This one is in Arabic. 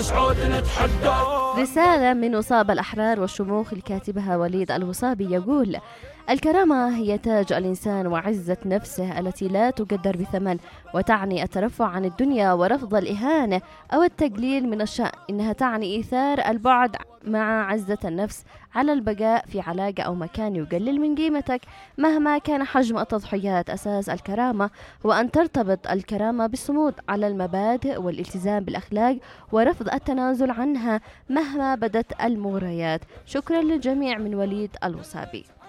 رسالة من أصاب الأحرار والشموخ الكاتبها وليد الوصابي يقول: الكرامة هي تاج الإنسان وعزة نفسه التي لا تقدر بثمن، وتعني الترفع عن الدنيا ورفض الإهانة أو التقليل من الشأن. إنها تعني إيثار البعد مع عزة النفس على البقاء في علاقة أو مكان يقلل من قيمتك مهما كان حجم التضحيات. أساس الكرامة هو أن ترتبط الكرامة بالصمود على المبادئ والالتزام بالأخلاق ورفض التنازل عنها مهما بدت المغريات. شكرا للجميع من وليد الوصابي.